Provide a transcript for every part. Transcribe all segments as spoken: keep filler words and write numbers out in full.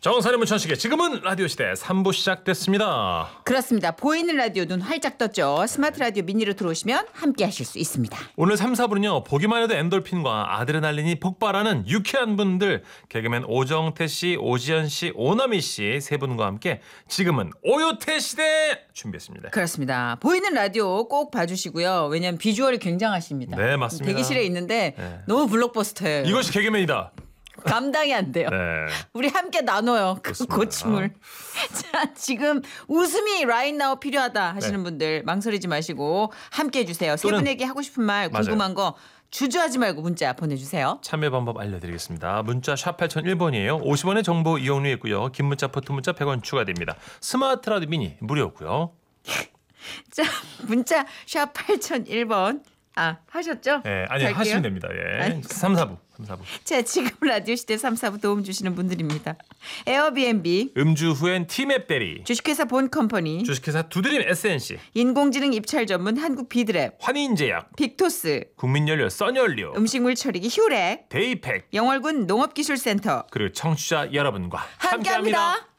정선의 문천식의 지금은 라디오 시대 삼 부 시작됐습니다. 그렇습니다. 보이는 라디오 눈 활짝 떴죠. 스마트 라디오 미니로 들어오시면 함께 하실 수 있습니다. 오늘 삼, 사 부는요. 보기만 해도 엔돌핀과 아드레날린이 폭발하는 유쾌한 분들 개그맨 오정태 씨, 오지연 씨, 오나미 씨 세 분과 함께 지금은 오요태 시대 준비했습니다. 그렇습니다. 보이는 라디오 꼭 봐주시고요. 왜냐하면 비주얼이 굉장하십니다. 네, 맞습니다. 대기실에 있는데 네. 너무 블록버스터예요. 이것이 개그맨이다. 감당이 안 돼요. 네. 우리 함께 나눠요. 그 그렇습니다. 고침을. 자, 지금 웃음이 right now 필요하다 하시는 네. 분들 망설이지 마시고 함께 해주세요. 세 또는- 분에게 하고 싶은 말, 궁금한 거 주저하지 말고 문자 보내주세요. 참여 방법 알려드리겠습니다. 문자 샵 팔공공일 번이에요. 오십 원의 정보 이용료 있고요. 긴 문자, 포트 문자 백 원 추가됩니다. 스마트 라디오 미니 무료고요. 자, 문자 샵 팔공공일 번. 아, 하셨죠? 예, 아니 갈게요. 하시면 됩니다. 예. 아니. 삼, 사 부. 삼, 사 부. 자, 지금 라디오 시대 삼, 사 부 도움 주시는 분들입니다. 에어비앤비, 음주 후엔 티맵 대리. 주식회사 본컴퍼니, 주식회사 두드림 에스엔씨. 인공지능 입찰 전문 한국 비드랩, 환인제약. 빅토스, 국민연료 써연료. 음식물 처리기 휴렉, 데이팩. 영월군 농업기술센터 그리고 청취자 여러분과 함께합니다. 함께합니다.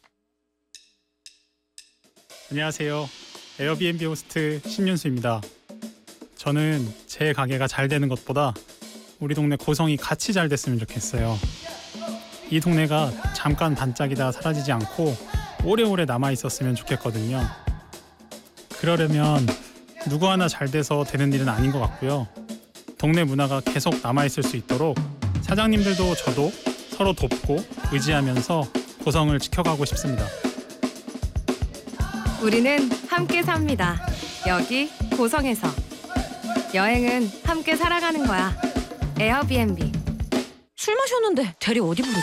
안녕하세요. 에어비앤비 호스트 신윤수입니다. 저는 제 가게가 잘 되는 것보다 우리 동네 고성이 같이 잘 됐으면 좋겠어요. 이 동네가 잠깐 반짝이다 사라지지 않고 오래오래 남아있었으면 좋겠거든요. 그러려면 누구 하나 잘 돼서 되는 일은 아닌 것 같고요. 동네 문화가 계속 남아있을 수 있도록 사장님들도 저도 서로 돕고 의지하면서 고성을 지켜가고 싶습니다. 우리는 함께 삽니다. 여기 고성에서. 여행은 함께 살아가는 거야. 에어비앤비. 술 마셨는데 대리 어디 부르지?